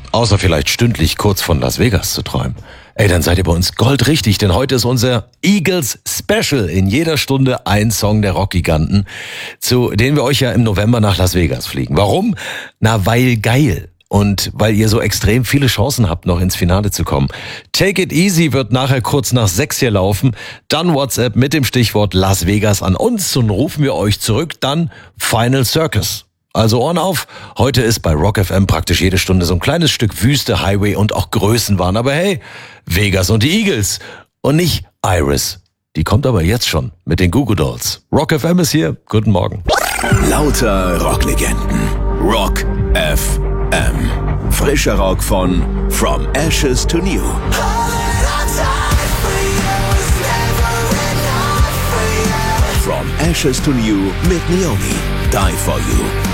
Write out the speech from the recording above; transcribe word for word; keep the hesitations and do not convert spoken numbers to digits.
Außer vielleicht stündlich kurz von Las Vegas zu träumen. Ey, dann seid ihr bei uns goldrichtig, denn heute ist unser Eagles Special. In jeder Stunde ein Song der Rockgiganten, zu denen wir euch ja im November nach Las Vegas fliegen. Warum? Na, weil geil. Und weil ihr so extrem viele Chancen habt, noch ins Finale zu kommen. Take It Easy wird nachher kurz nach sechs hier laufen. Dann WhatsApp mit dem Stichwort Las Vegas an uns und rufen wir euch zurück. Dann Final Circus. Also Ohren auf, heute ist bei Rock F M praktisch jede Stunde so ein kleines Stück Wüste, Highway und auch Größenwahn. Aber hey, Vegas und die Eagles und nicht Iris. Die kommt aber jetzt schon mit den Goo Goo Dolls. Rock F M ist hier, guten Morgen. Lauter Rocklegenden, Rock F M. Frischer Rock von From Ashes to New. From Ashes to New mit Naomi, Die For You.